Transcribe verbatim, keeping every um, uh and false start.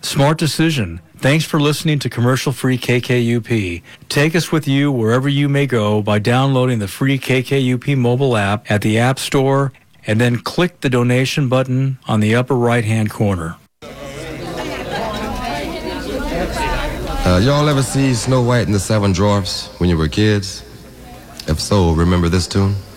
Smart decision. Thanks for listening to commercial-free K K U P. Take us with you wherever you may go by downloading the free K K U P mobile app at the App Store and then click the donation button on the upper right-hand corner. Uh, y'all ever see Snow White and the Seven Dwarfs when you were kids? If so, remember this tune?